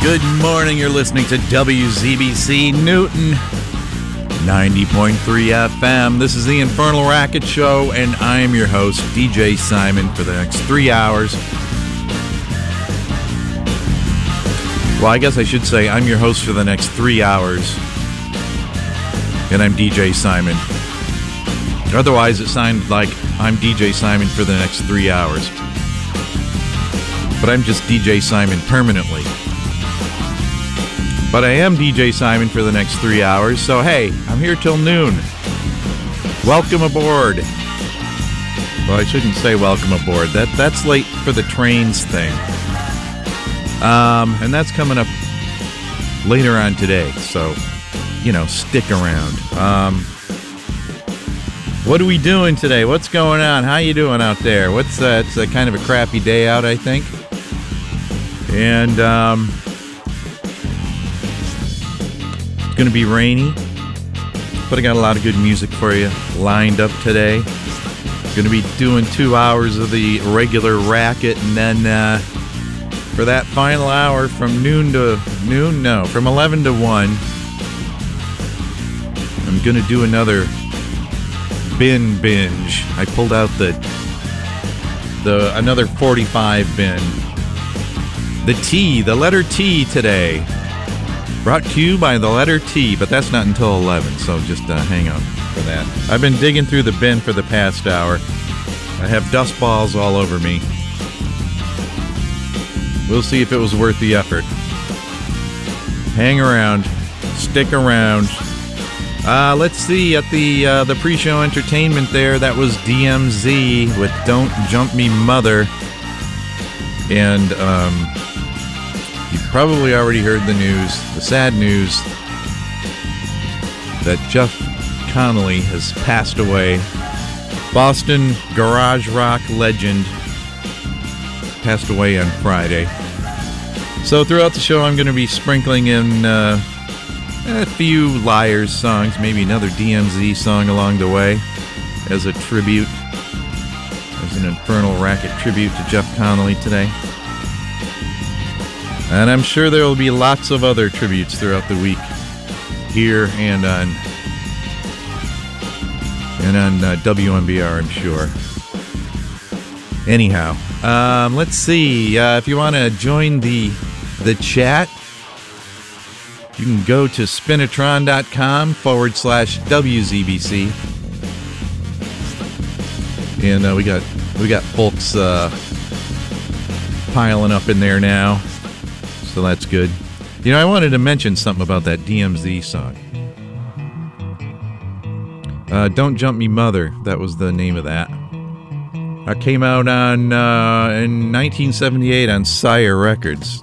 Good morning, you're listening to WZBC Newton 90.3 FM. This is the Infernal Racket Show, and I'm your host, DJ Simon, for the next 3 hours. Well, I guess I should say I'm your host for the next 3 hours, and I'm DJ Simon. Otherwise, it sounds like I'm DJ Simon for the next 3 hours. But I'm just DJ Simon permanently. But I am DJ Simon for the next 3 hours, so hey, I'm here till noon. Welcome aboard. Well, I shouldn't say welcome aboard. That's late for the trains thing. And that's coming up later on today, so, stick around. What are we doing today? What's going on? How you doing out there? It's a kind of a crappy day out, I think. And, it's going to be rainy, but I got a lot of good music for you lined up today. Going to be doing 2 hours of the regular racket, and then for that final hour from from 11 to 1, I'm going to do another binge. I pulled out another 45 bin. The letter T today. Brought to you by the letter T, but that's not until 11, so just hang on for that. I've been digging through the bin for the past hour. I have dust balls all over me. We'll see if it was worth the effort. Hang around. Stick around. Let's see, at the pre-show entertainment there, that was DMZ with Don't Jump Me Mother. And, you've probably already heard the news, the sad news, that Jeff Connolly has passed away. Boston garage rock legend passed away on Friday. So throughout the show, I'm going to be sprinkling in a few Liars songs, maybe another DMZ song along the way as a tribute, as an Infernal Racket tribute to Jeff Connolly today. And I'm sure there will be lots of other tributes throughout the week here and on WMBR, I'm sure. Anyhow, let's see. If you want to join the chat, you can go to spinatron.com/WZBC. And we got folks piling up in there now. So that's good. I wanted to mention something about that DMZ song. Don't Jump Me Mother, that was the name of that. That came out in 1978 on Sire Records.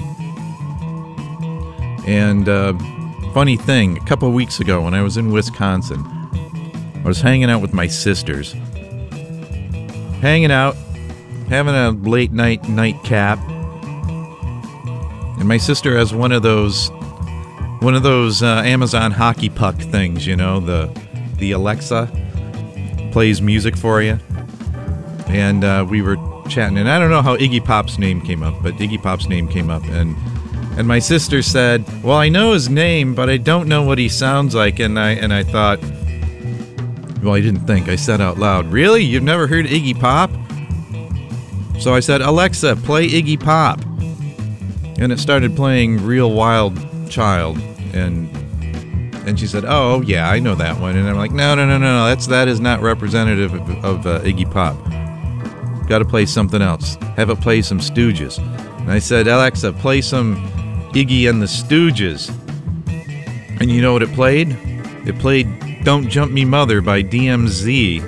And funny thing, a couple of weeks ago when I was in Wisconsin, I was hanging out with my sisters. Hanging out, having a late night nightcap. And my sister has one of those Amazon hockey puck things, the Alexa plays music for you. And we were chatting, and I don't know how Iggy Pop's name came up, but Iggy Pop's name came up, and my sister said, "Well, I know his name, but I don't know what he sounds like." And I thought, well, I didn't think. I said out loud, "Really? You've never heard Iggy Pop?" So I said, "Alexa, play Iggy Pop." And it started playing Real Wild Child, and she said, "Oh, yeah, I know that one." And I'm like, no, that is not representative of Iggy Pop. Got to play something else. Have it play some Stooges. And I said, "Alexa, play some Iggy and the Stooges." And you know what it played? It played Don't Jump Me Mother by DMZ.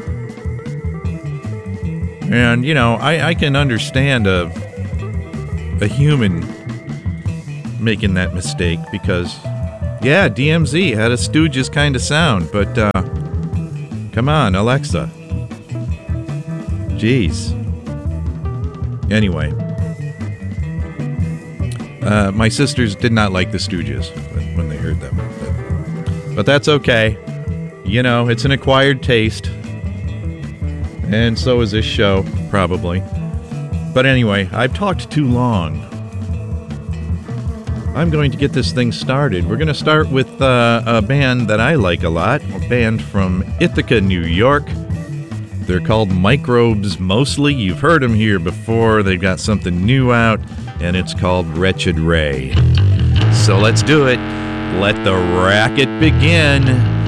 And, I can understand a human making that mistake because, yeah, DMZ had a Stooges kind of sound, but come on, Alexa. Jeez. Anyway, my sisters did not like the Stooges when they heard them, but that's okay. It's an acquired taste, and so is this show, probably. But anyway, I've talked too long. I'm going to get this thing started. We're going to start with a band that I like a lot, a band from Ithaca, New York. They're called Microbes Mostly. You've heard them here before. They've got something new out, and it's called Wretched Ray. So let's do it. Let the racket begin.